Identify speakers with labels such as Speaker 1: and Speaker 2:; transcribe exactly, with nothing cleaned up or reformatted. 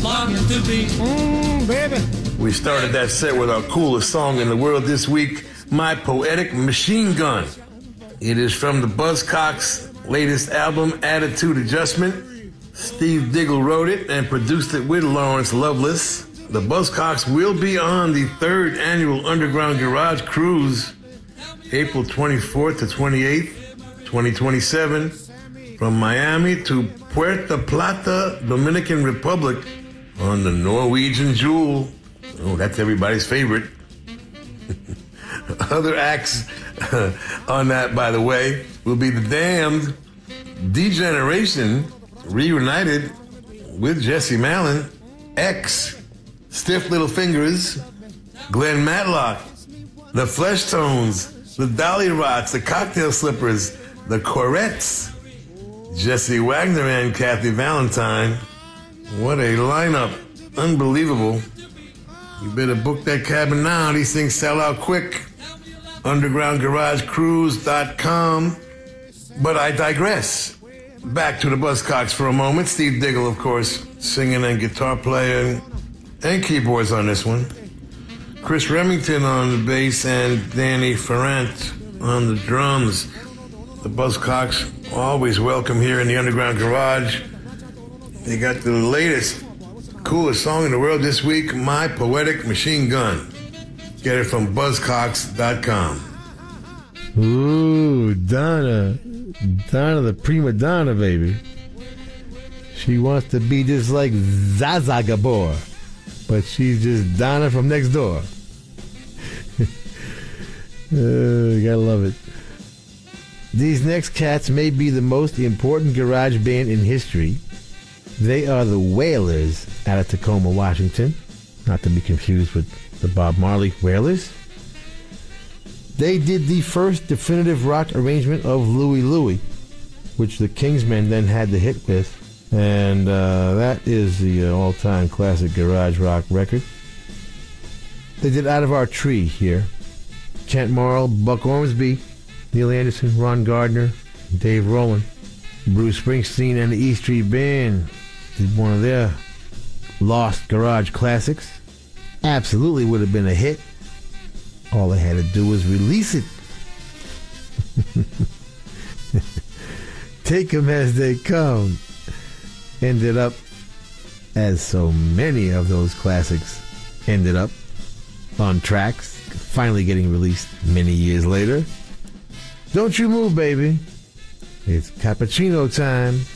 Speaker 1: longing to be.
Speaker 2: Mmm, baby.
Speaker 3: We started that set with our coolest song in the world this week, My Poetic Machine Gun. It is from the Buzzcocks' latest album, Attitude Adjustment. Steve Diggle wrote it and produced it with Lawrence Lovelace. The Buzzcocks will be on the third annual Underground Garage Cruise, April twenty-fourth to twenty-eighth, twenty twenty-seven, from Miami to Puerto Plata, Dominican Republic, on the Norwegian Jewel. Oh, that's everybody's favorite. Other acts on that, by the way, will be The Damned, Degeneration, reunited with Jesse Malin, X, Stiff Little Fingers, Glenn Matlock, The Flesh Tones, The Dolly Rots, The Cocktail Slippers, The Corettes, Jesse Wagner and Kathy Valentine. What a lineup. Unbelievable. You better book that cabin now. These things sell out quick. underground garage cruise dot com. But I digress. Back to the Buzzcocks for a moment. Steve Diggle, of course, singing and guitar playing and keyboards on this one. Chris Remington on the bass and Danny Ferrant on the drums. The Buzzcocks, always welcome here in the Underground Garage. They got the latest, coolest song in the world this week, My Poetic Machine Gun. Get it from buzzcocks dot com.
Speaker 2: Ooh, Donna. Donna the prima donna, baby. She wants to be just like Zaza Gabor, but she's just Donna from next door. uh, you gotta love it. These next cats may be the most important garage band in history. They are the Wailers out of Tacoma, Washington. Not to be confused with the Bob Marley Wailers. They did the first definitive rock arrangement of Louie Louie, which the Kingsmen then had the hit with. And uh, that is the uh, all-time classic garage rock record. They did Out of Our Tree here. Kent Morrell, Buck Ormsby, Neil Anderson, Ron Gardner, Dave Rowland. Bruce Springsteen and the E Street Band did one of their lost garage classics. Absolutely would have been a hit. All they had to do was release it. Take them as they come. Ended up, as so many of those classics ended up, on tracks, finally getting released many years later. Don't you move, baby. It's cappuccino time.